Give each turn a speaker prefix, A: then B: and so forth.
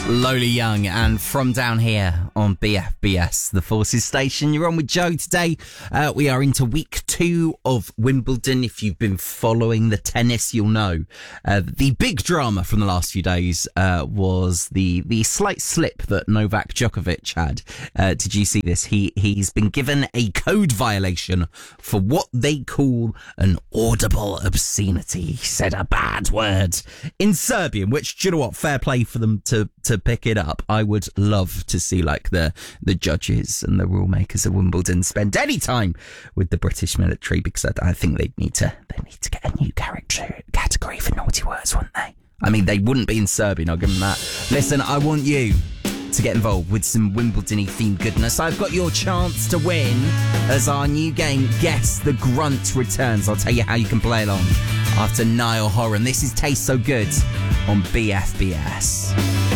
A: Lola Young and From Down Here on BFBS, the Forces Station. You're on with Joe today. We are into week 2 of Wimbledon. If you've been following the tennis, you'll know the big drama from the last few days was the slight slip that Novak Djokovic had. Did you see this? He's been given a code violation for what they call an audible obscenity. He said a bad word in Serbian, which, do you know what? Fair play for them to pick it up. I would love to see like the judges and the rule makers of Wimbledon spend any time with the British military, because I think they need to get a new category for naughty words, wouldn't they? I mean, they wouldn't be in Serbian, I'll give them that. Listen, I want you to get involved with some Wimbledon-y themed goodness. I've got your chance to win as our new game, Guess the Grunt, returns. I'll tell you how you can play along after Niall Horan. This is Taste So Good on BFBS.